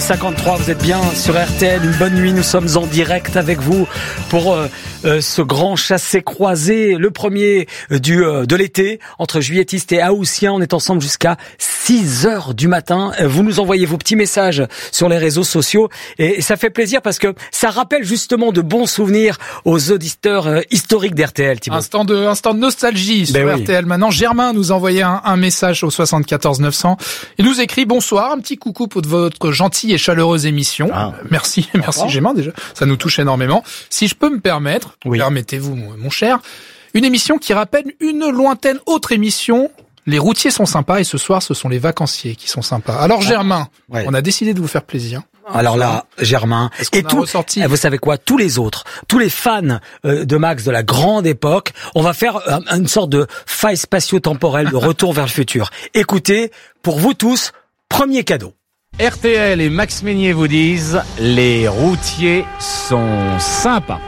8h53, vous êtes bien sur RTL, une bonne nuit, nous sommes en direct avec vous pour ce grand chassé-croisé, le premier de l'été, entre juilletistes et haussiens. On est ensemble jusqu'à 6h du matin. Vous nous envoyez vos petits messages sur les réseaux sociaux et ça fait plaisir parce que ça rappelle justement de bons souvenirs aux auditeurs historiques d'RTL. Thibaut. Instant de nostalgie sur RTL maintenant. Germain nous a envoyé un message au 74 900. Il nous écrit: bonsoir, un petit coucou pour votre gentille et chaleureuse émission. Merci Germain déjà. Ça nous touche énormément. Si je peux me permettre, permettez-vous mon cher, une émission qui rappelle une lointaine autre émission. Les routiers sont sympas et ce soir ce sont les vacanciers qui sont sympas. Alors Germain, on a décidé de vous faire plaisir. Alors là, Germain, et tout, vous savez quoi, tous les autres, tous les fans de Max de la grande époque, on va faire une sorte de faille spatio-temporelle de retour vers le futur. Écoutez, pour vous tous, premier cadeau. RTL et Max Meignier vous disent, les routiers sont sympas.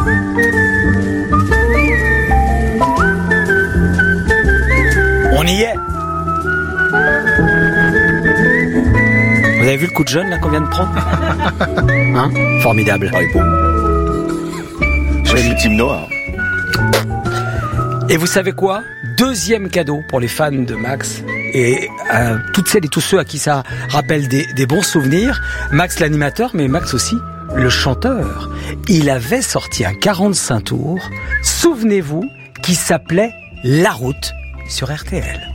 On y est. Vous avez vu le coup de jeune là qu'on vient de prendre? Hein? Formidable. Je suis Team Noir. Et vous savez quoi? Deuxième cadeau pour les fans de Max et toutes celles et tous ceux à qui ça rappelle des bons souvenirs. Max l'animateur, mais Max aussi le chanteur. Il avait sorti un 45 tours, souvenez-vous, qui s'appelait La Route sur RTL.